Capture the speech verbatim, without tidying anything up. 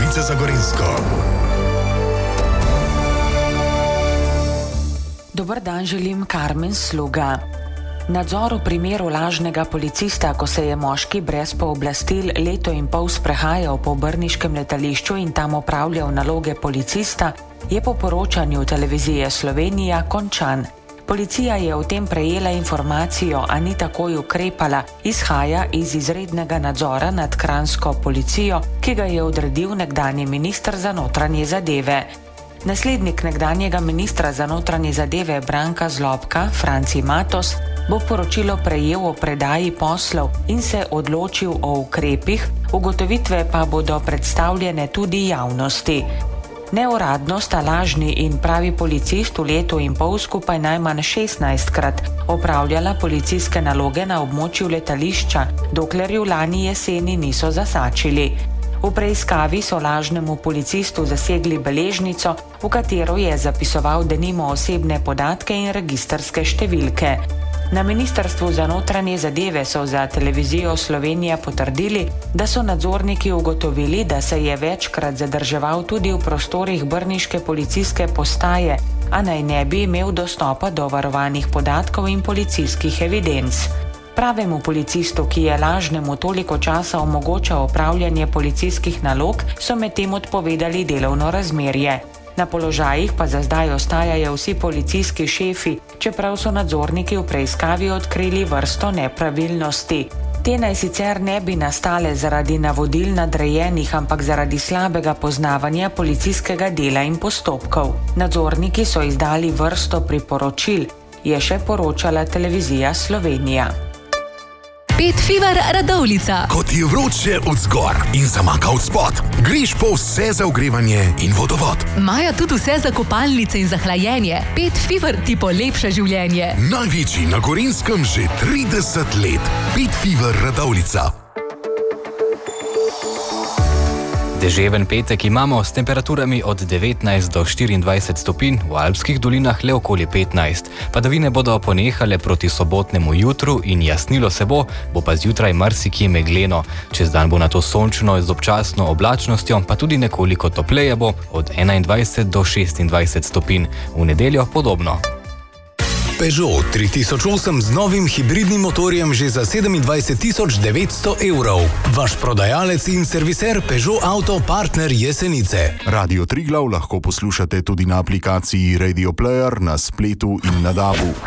novice za Gorenjsko. Dober dan želim, Karmen Sluga. Nadzor v primeru lažnega policista, ko se je moški brez pooblastil leto in pol sprehajal po brniškem letališču in tam opravljal naloge policista, je po poročanju televizije Slovenija končan. Policija je o tem prejela informacijo, a ni takoj ukrepala, izhaja iz izrednega nadzora nad kranjsko policijo, ki ga je odredil nekdanji minister za notranje zadeve. Naslednik nekdanjega ministra za notranje zadeve Branka Zlobka, Franci Matos, bo poročilo prejel o predaji poslov in se odločil o ukrepih, ugotovitve pa bodo predstavljene tudi javnosti. Neuradno sta lažni in pravi policist v letu in pol skupaj najmanj šestnajstkrat opravljala policijske naloge na območju letališča, dokler ju lani jeseni niso zasačili. V preiskavi so lažnemu policistu zasegli beležnico, v katero je zapisoval denimo osebne podatke in registrske številke. Na Ministrstvu za notranje zadeve so za televizijo Slovenija potrdili, da so nadzorniki ugotovili, da se je večkrat zadrževal tudi v prostorih brniške policijske postaje, a naj ne bi imel dostopa do varovanih podatkov in policijskih evidenc. Pravemu policistu, ki je lažnemu toliko časa omogočal opravljanje policijskih nalog, so medtem odpovedali delovno razmerje. Na položajih pa za zdaj ostajajo vsi policijski šefi, čeprav so nadzorniki v preiskavi odkrili vrsto nepravilnosti. Te naj sicer ne bi nastale zaradi navodil nadrejenih, ampak zaradi slabega poznavanja policijskega dela in postopkov. Nadzorniki so izdali vrsto priporočil, je še poročala televizija Slovenija. Pet Fever Radovljica. Ko ti je vroče od zgor in zamaka od spod, greš po vse za ogrevanje in vodovod. Imajo tudi vse za kopalnice in za hlajenje. Pet Fever ti polepša življenje. Največji na Gorenjskem že trideset let. Pet Fever Radovljica. Deževen petek imamo s temperaturami od devetnajst do štiriindvajset stopinj, v alpskih dolinah le okoli petnajst. Padavine bodo ponehale proti sobotnemu jutru in jasnilo se bo, bo pa zjutraj marsikje megleno. Čez dan bo nato sončno z občasno oblačnostjo, pa tudi nekoliko topleje bo od enaindvajset do šestindvajset stopinj. V nedeljo podobno. Peugeot tri tisoč osem z novim hibridnim motorjem že za sedemindvajset tisoč devetsto evrov. Vaš prodajalec in serviser Peugeot Auto Partner Jesenice. Radio Triglav lahko poslušate tudi na aplikaciji Radio Player, na spletu in na dabu.